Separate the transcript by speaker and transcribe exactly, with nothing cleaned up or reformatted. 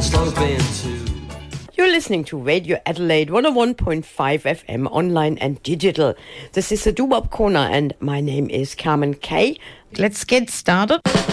Speaker 1: sloping too.
Speaker 2: You're listening to Radio Adelaide one oh one point five F M, online and digital. This is the Doo-Wop Corner, and my name is Carmen Kay. Let's get started.